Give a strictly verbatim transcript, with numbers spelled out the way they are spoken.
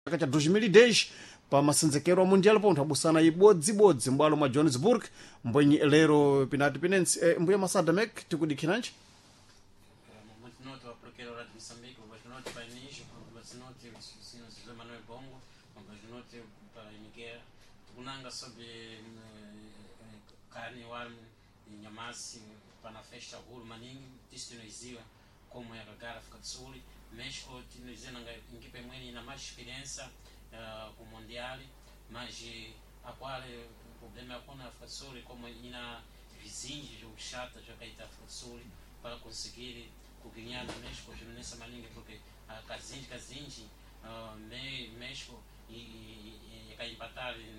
chaka cha dois mil e dez pa masenzekero a mundial pontho abusana ibodzibodzi mbwalo mwa Johannesburg mbwenyi lero pinati pinensi eh, mbuya masadamek tikudikhinanji muito noto a procura de Moçambique, mas noto para Nijo, mas noto o José Manuel Bongo, mas noto para Miguel, tunanga sobre carne warm nyamasi para na festa huru maningi tistinoiziwa como é a gara África do Sul, México tinoizena ngipe mweni na mais experiência com mundial, mas a qual o problema é com a África do Sul como ina vizinhos ou chata já caíta África do Sul para conseguir ganhar no México já nessa maninga porque a casinha casinha México e e e empatar